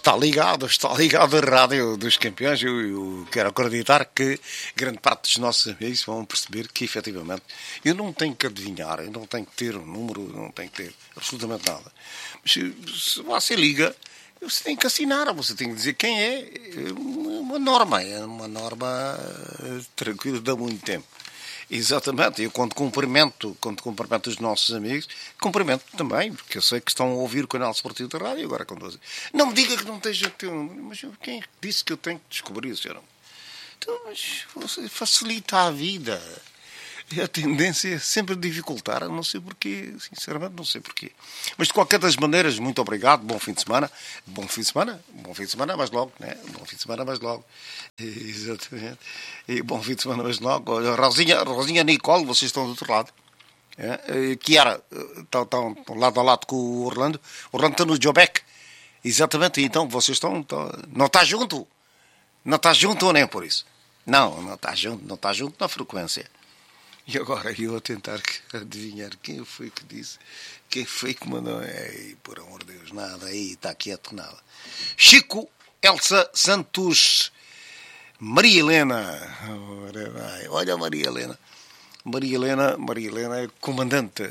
Está ligado a Rádio dos Campeões. Eu quero acreditar que grande parte dos nossos amigos vão perceber que, efetivamente, eu não tenho que adivinhar, eu não tenho que ter um número, eu não tenho que ter absolutamente nada. Mas se você liga, você tem que assinar, você tem que dizer quem é. É uma norma tranquila, de há muito tempo. Exatamente, eu quando cumprimento os nossos amigos, cumprimento também, porque eu sei que estão a ouvir o canal esportivo da rádio. Agora, quando não me diga que não esteja a ter um número, mas quem é que disse que eu tenho que descobrir isso? Então, mas você facilita a vida. A tendência é sempre dificultar, não sei porquê, sinceramente não sei porquê. Mas de qualquer das maneiras, muito obrigado, bom fim de semana. Bom fim de semana mais logo, né? Bom fim de semana mais logo. Exatamente. E bom fim de semana mais logo. Rosinha Nicole, vocês estão do outro lado. Chiara, estão lado a lado com o Orlando. Orlando está no Jobec. Exatamente, então vocês estão... Não está junto? Não está junto ou nem por isso? Não está junto na frequência. E agora eu a tentar adivinhar quem foi que disse, quem foi que mandou. Ei, por amor de Deus, nada aí, está quieto, nada. Chico, Elsa Santos, Maria Helena. Olha, Maria Helena é comandante.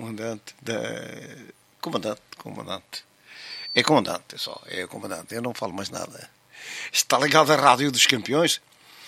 É comandante, eu não falo mais nada. Está ligado à Rádio dos Campeões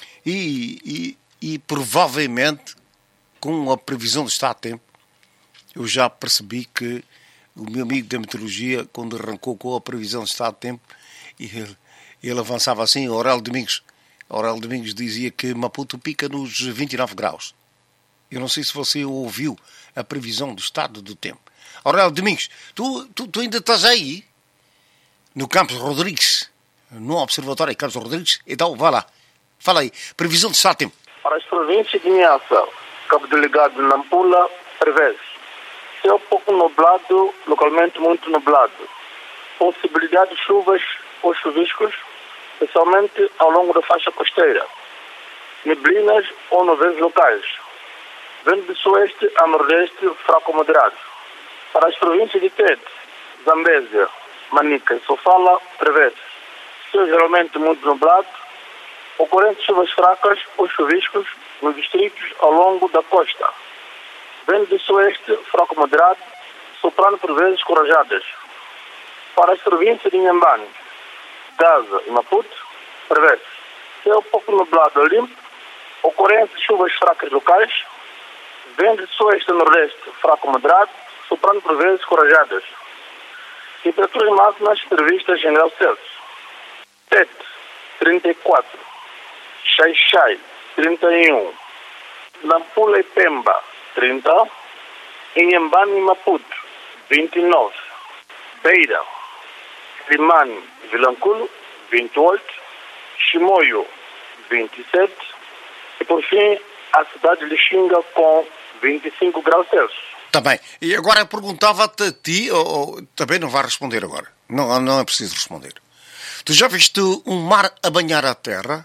e provavelmente, com a previsão do estado de tempo, eu já percebi que o meu amigo da meteorologia, quando arrancou com a previsão do estado de tempo, ele avançava assim. Aurélio Domingos dizia que Maputo pica nos 29 graus. Eu não sei se você ouviu a previsão do estado do tempo. Aurélio Domingos, tu ainda estás aí? No Campos Rodrigues, no Observatório Campos Rodrigues? Então, vá lá. Fala aí. Previsão do estado de tempo. Para as províncias de Niassa, Cabo Delegado de Nampula, prevê-se céu pouco nublado, localmente muito nublado. Possibilidade de chuvas ou chuviscos, especialmente ao longo da faixa costeira. Neblinas ou nuvens locais. Vento de sueste a nordeste, fraco moderado. Para as províncias de Tete, Zambésia, Manica e Sofala, prevê-se céu geralmente muito nublado, ocorrentes chuvas fracas ou chuviscos nos distritos ao longo da costa. Vento de sueste, fraco moderado, soprando por vezes com rajadas. Para as províncias de Inhambane, Gaza e Maputo, prevê-se céu pouco nublado a limpo, ocorrência de chuvas fracas locais, vento de sueste a nordeste, fraco moderado, soprando por vezes com rajadas. Temperaturas máximas previstas em graus Celsius. Tete, 34. Xai-Xai, 31. Nampula e Pemba, 30. Inhambane e Maputo, 29. Beira, Limane e Vilanculo, 28. Chimoio, 27. E por fim, a cidade de Lixinga com 25 graus Celsius. Está bem. E agora eu perguntava-te a ti, ou também não vai responder agora. Não é preciso responder. Tu já viste um mar a banhar a terra?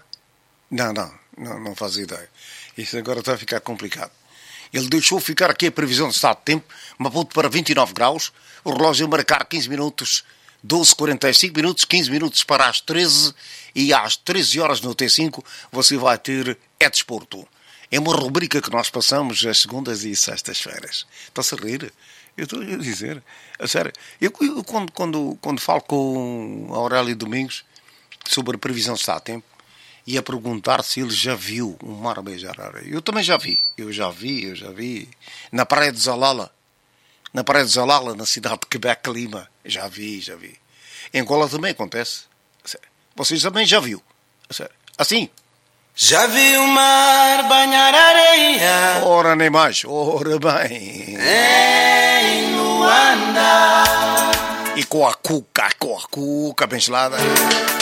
Não faz ideia. Isso agora está a ficar complicado. Ele deixou ficar aqui a previsão de estado de tempo, Maputo para 29 graus, o relógio a marcar 15 minutos, 12:45 minutos, 15 minutos para as 13, e às 13 horas no T5 você vai ter desporto. É uma rubrica que nós passamos às segundas e sextas-feiras. Está-se a rir? Eu estou a dizer. A sério. Eu quando falo com Aurélio Domingos sobre a previsão de estado de tempo, e a perguntar se ele já viu um mar a beijar a areia. Eu também já vi. Eu já vi. Na Praia de Zalala, na cidade de Quebec, Lima. Já vi. Em Angola também acontece. Vocês também já viu. Assim. Já vi o mar banhar areia. Ora, nem mais. Ora bem. Em Luanda. E com a cuca bem gelada.